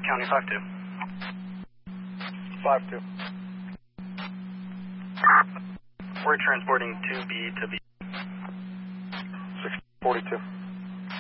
County 5-2. 5-2. We're transporting 2B to B. 642.